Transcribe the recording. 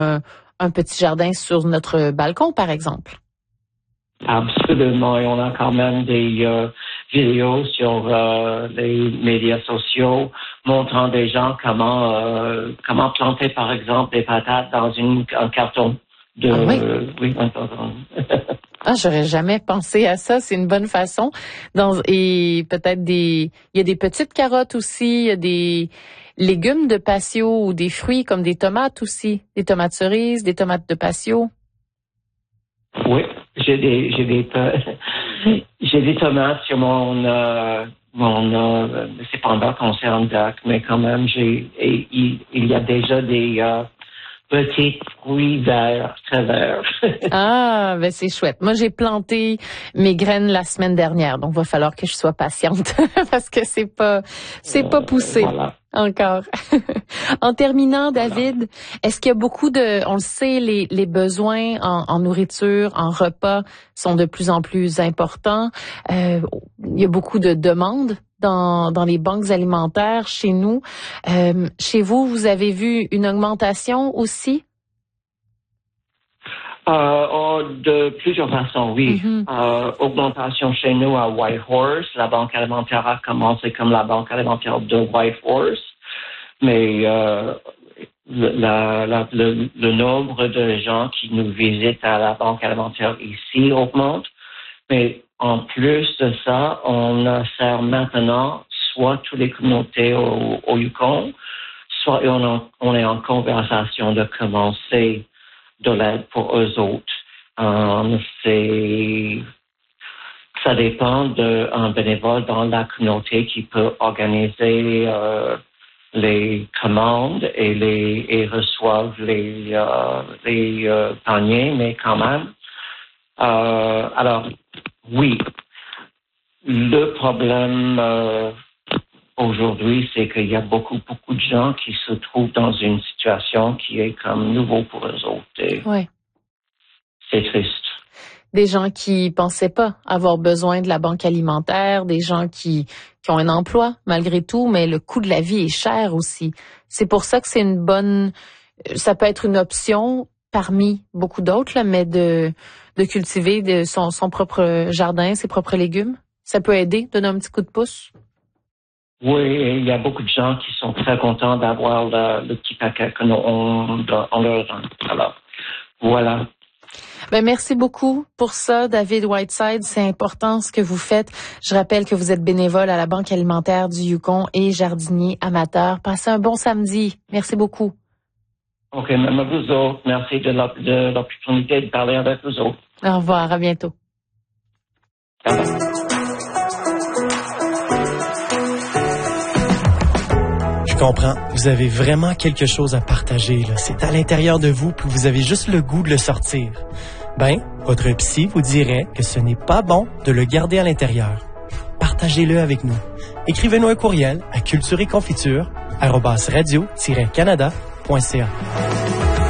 un petit jardin sur notre balcon, par exemple. Absolument. Et on a quand même des vidéos sur les médias sociaux montrant des gens comment planter, par exemple, des patates dans un carton de... oui, un carton. J'aurais jamais pensé à ça. C'est une bonne façon. Et peut-être il y a des petites carottes aussi, il y a des légumes de patio ou des fruits comme des tomates aussi, des tomates cerises, des tomates de patio. Oui, j'ai des tomates sur c'est pas encore conserve, mais quand même il y a déjà des petits fruits verts, très verts. Ben c'est chouette. Moi, j'ai planté mes graines la semaine dernière, donc il va falloir que je sois patiente parce que c'est pas poussé. Voilà. Encore. En terminant, David, est-ce qu'il y a beaucoup on le sait, les besoins en nourriture, en repas sont de plus en plus importants. Il y a beaucoup de demandes dans les banques alimentaires chez nous. Chez vous, vous avez vu une augmentation aussi? De plusieurs façons, oui. Mm-hmm. Augmentation chez nous à Whitehorse. La banque alimentaire a commencé comme la banque alimentaire de Whitehorse, mais le nombre de gens qui nous visitent à la banque alimentaire ici augmente. Mais en plus de ça, on sert maintenant soit toutes les communautés au Yukon, soit on est en conversation de commencer de l'aide pour eux autres. Ça dépend d'un bénévole dans la communauté qui peut organiser les commandes et reçoivent les paniers, mais quand même. Alors, oui, le problème aujourd'hui, c'est qu'il y a beaucoup de gens qui se trouvent dans une situation qui est comme nouveau pour eux autres. Ouais. C'est triste. Des gens qui pensaient pas avoir besoin de la banque alimentaire, des gens qui ont un emploi malgré tout, mais le coût de la vie est cher aussi. C'est pour ça que ça peut être une option parmi beaucoup d'autres, là, mais de cultiver son propre jardin, ses propres légumes. Ça peut aider, donner un petit coup de pouce. Oui, il y a beaucoup de gens qui sont très contents d'avoir le petit paquet qu'on leur donne. Alors, voilà. Merci beaucoup pour ça, David Whiteside. C'est important ce que vous faites. Je rappelle que vous êtes bénévole à la Banque alimentaire du Yukon et jardinier amateur. Passez un bon samedi. Merci beaucoup. OK, même à vous autres. Merci de l'opportunité de parler avec vous autres. Au revoir, à bientôt. Bye-bye. Je comprends. Vous avez vraiment quelque chose à partager, là. C'est à l'intérieur de vous, puis vous avez juste le goût de le sortir. Votre psy vous dirait que ce n'est pas bon de le garder à l'intérieur. Partagez-le avec nous. Écrivez-nous un courriel à cultureetconfiture@radio-canada.ca.